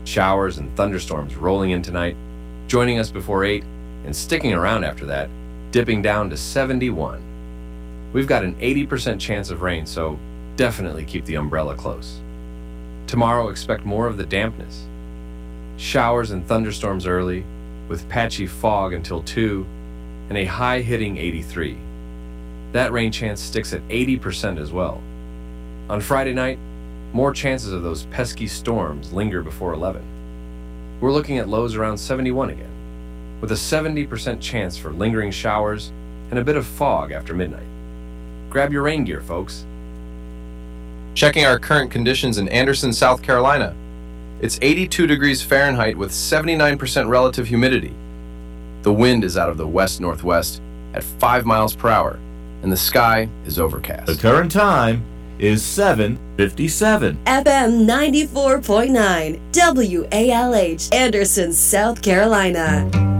Showers and thunderstorms rolling in tonight, joining us before 8 and sticking around after that, dipping down to 71. We've got an 80% chance of rain, so definitely keep the umbrella close. Tomorrow, expect more of the dampness. Showers and thunderstorms early, with patchy fog until 2, and a high-hitting 83. That rain chance sticks at 80% as well. On Friday night, more chances of those pesky storms linger before 11. We're looking at lows around 71 again, with a 70% chance for lingering showers and a bit of fog after midnight. Grab your rain gear, folks. Checking our current conditions in Anderson, South Carolina. It's 82 degrees Fahrenheit with 79% relative humidity. The wind is out of the west-northwest at 5 miles per hour, and the sky is overcast. The current time is 7:57. FM 94.9 WALH, Anderson, South Carolina.